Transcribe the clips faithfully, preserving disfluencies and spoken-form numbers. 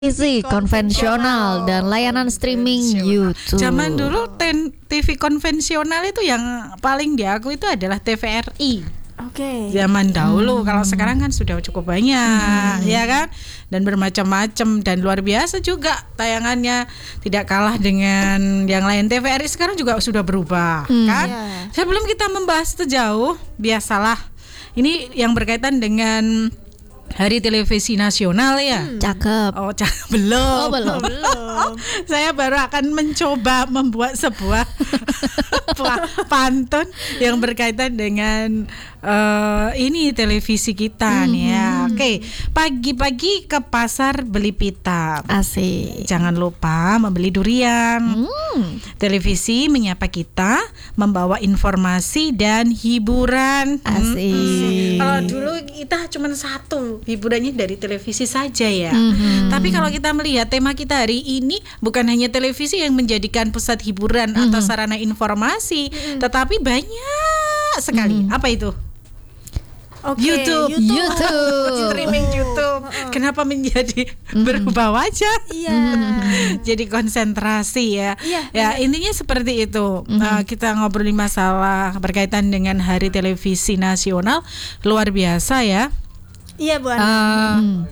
Televisi konvensional dan layanan streaming YouTube. Zaman dulu ten, T V konvensional itu yang paling diakui itu adalah T V R I. Oke. Okay. Zaman dahulu, hmm. kalau sekarang kan sudah cukup banyak, hmm. ya kan? Dan bermacam-macam dan luar biasa juga tayangannya, tidak kalah dengan yang lain. T V R I sekarang juga sudah berubah, hmm. kan? Yeah. Sebelum kita membahas itu jauh, biasalah. Ini yang berkaitan dengan Hari Televisi Nasional ya. Hmm. Cakep. Oh, cakep. Belum. Oh, belum. belum. Saya baru akan mencoba membuat sebuah pantun yang berkaitan dengan uh, ini televisi kita hmm. nih ya. Oke, okay. Pagi-pagi ke pasar beli pita. Asik. Jangan lupa membeli durian. Hmm. Televisi menyapa kita, membawa informasi dan hiburan. Asik. Hmm. Kalau dulu kita cuma satu, hiburannya dari televisi saja ya. Mm-hmm. Tapi kalau kita melihat tema kita hari ini, bukan hanya televisi yang menjadikan pusat hiburan mm-hmm. atau sarana informasi, mm-hmm. tetapi banyak sekali. Mm-hmm. Apa itu? Okay, YouTube, YouTube, YouTube. Streaming YouTube. Kenapa menjadi mm-hmm. berubah wajah? Iya. Jadi konsentrasi ya. Iya, ya iya. intinya seperti itu. Mm-hmm. Uh, kita ngobrolin masalah berkaitan dengan Hari Televisi Nasional, luar biasa ya. Iya, Bu. Uh,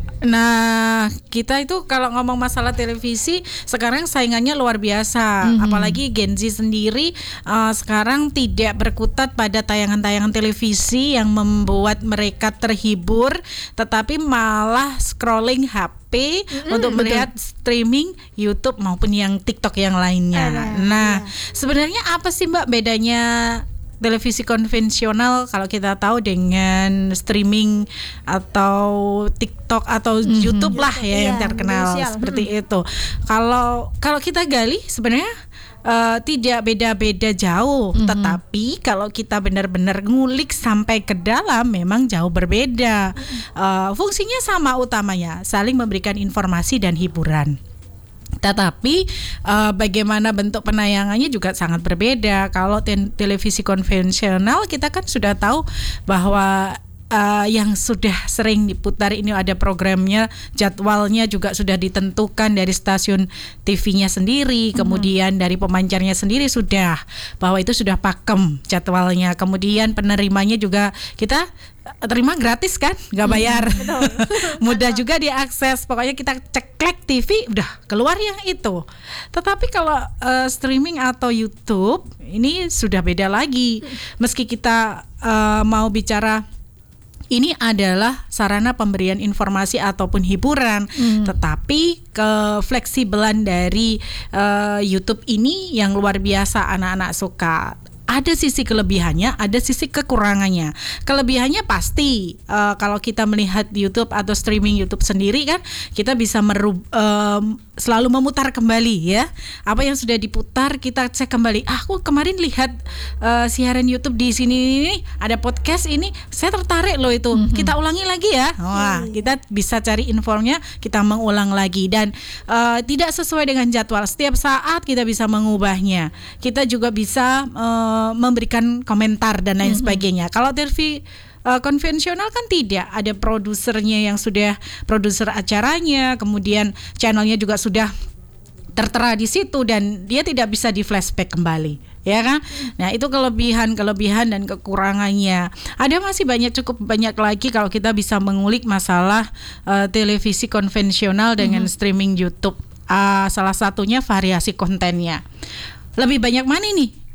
Nah, kita itu kalau ngomong masalah televisi sekarang saingannya luar biasa, mm-hmm. apalagi Gen Z sendiri uh, sekarang tidak berkutat pada tayangan-tayangan televisi yang membuat mereka terhibur, tetapi malah scrolling H P mm-hmm. untuk melihat betul. Streaming YouTube maupun yang TikTok yang lainnya. Ada, nah, iya. sebenarnya apa sih Mbak bedanya televisi konvensional kalau kita tahu dengan streaming atau TikTok atau mm-hmm. YouTube lah ya, ya yang terkenal Indonesia. Seperti hmm. itu. Kalau kalau kita gali sebenarnya uh, tidak beda-beda jauh, mm-hmm. tetapi kalau kita benar-benar ngulik sampai ke dalam memang jauh berbeda. Mm-hmm. Uh, fungsinya sama utamanya, saling memberikan informasi dan hiburan. Tetapi uh, bagaimana bentuk penayangannya juga sangat berbeda. Kalau te- televisi konvensional kita kan sudah tahu bahwa Uh, yang sudah sering diputar ini ada programnya, jadwalnya juga sudah ditentukan dari stasiun T V-nya sendiri, mm-hmm. kemudian dari pemancarnya sendiri sudah bahwa itu sudah pakem jadwalnya. Kemudian penerimanya juga kita terima gratis kan, nggak bayar, mm, mudah juga diakses. Pokoknya kita ceklek T V udah keluar yang itu. Tetapi kalau uh, streaming atau YouTube ini sudah beda lagi. Meski kita uh, mau bicara ini adalah sarana pemberian informasi ataupun hiburan, hmm. tetapi kefleksibelan dari uh, YouTube ini yang luar biasa anak-anak suka. Ada sisi kelebihannya, ada sisi kekurangannya. Kelebihannya pasti uh, kalau kita melihat YouTube atau streaming YouTube sendiri kan, kita bisa merub, um, selalu memutar kembali ya. Apa yang sudah diputar kita cek kembali. Ah, aku kemarin lihat uh, siaran YouTube di sini ini, ada podcast ini, saya tertarik loh itu. Mm-hmm. Kita ulangi lagi ya. Wah, mm. kita bisa cari infonya, kita mengulang lagi dan uh, tidak sesuai dengan jadwal. Setiap saat kita bisa mengubahnya. Kita juga bisa uh, memberikan komentar dan lain mm-hmm. sebagainya. Kalau T V uh, konvensional kan tidak, ada produsernya yang sudah produser acaranya, kemudian channelnya juga sudah tertera di situ dan dia tidak bisa di flashback kembali, ya kan? Nah, itu kelebihan-kelebihan dan kekurangannya. Ada masih banyak, cukup banyak lagi kalau kita bisa mengulik masalah uh, televisi konvensional dengan mm-hmm. streaming YouTube. Uh, salah satunya variasi kontennya. Lebih banyak mana nih?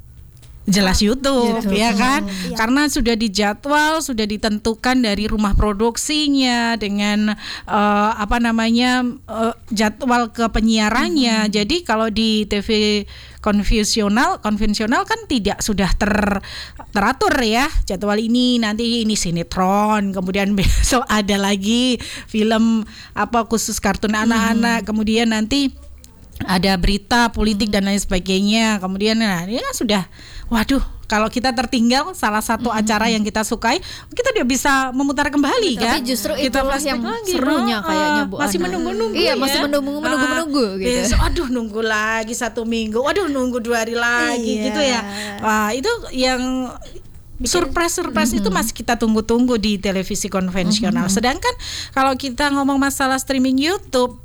Jelas YouTube, YouTube ya kan, hmm, karena sudah dijadwal, sudah ditentukan dari rumah produksinya dengan uh, apa namanya uh, jadwal ke penyiarannya. Hmm. Jadi kalau di T V konvensional, konvensional kan tidak sudah ter, teratur ya jadwal ini, nanti ini sinetron, kemudian besok ada lagi film apa khusus kartun anak-anak, hmm. kemudian nanti ada berita politik dan lain sebagainya. Kemudian nah ini kan sudah, waduh, kalau kita tertinggal salah satu mm-hmm. acara yang kita sukai, kita dia bisa memutar kembali. Tapi kan. Tapi justru kita itu yang lagi, serunya no? kayaknya Bu Masih Ana. menunggu-nunggu. Iya, ya. masih menunggu menunggu menunggu gitu. Besok, aduh nunggu lagi satu minggu, waduh nunggu dua hari lagi iya. gitu ya. Wah, itu yang surprise-surprise mm-hmm. itu masih kita tunggu-tunggu di televisi konvensional. Mm-hmm. Sedangkan kalau kita ngomong masalah streaming YouTube,